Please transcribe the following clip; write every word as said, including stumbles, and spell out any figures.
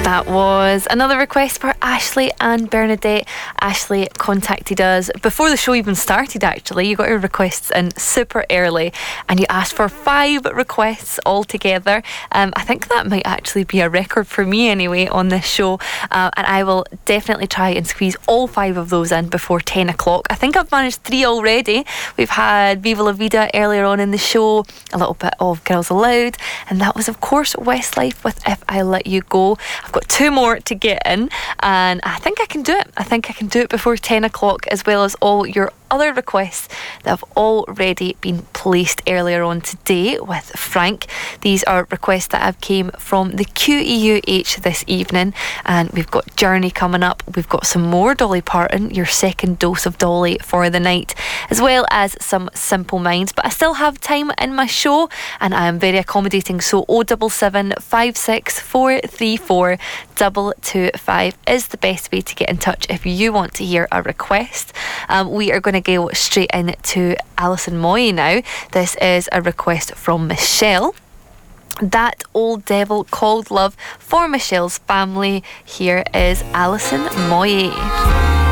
That was another request for Ashley and Bernadette. Ashley contacted us before the show even started, actually. You got your requests in super early and you asked for five requests altogether. Um, I think that might actually be a record for me anyway on this show. Uh, and I will definitely try and squeeze all five of those in before ten o'clock. I think I've managed three already. We've had Viva La Vida earlier on in the show, a little bit of Girls Aloud, and that was, of course, Westlife with If I Let You Go. I've got two more to get in, and I think I can do it. I think I can do it before ten o'clock, as well as all your other requests that have already been placed earlier on today with Frank. These are requests that have came from the Q E U H this evening, and we've got Journey coming up. We've got some more Dolly Parton, your second dose of Dolly for the night, as well as some Simple Minds. But I still have time in my show, and I am very accommodating, so oh seven seven, five six four three four, two two five is the best way to get in touch if you want to hear a request. Um, we are going to go straight into Alison Moy now. This is a request from Michelle. That Old Devil Called Love for Michelle's family. Here is Alison Moy.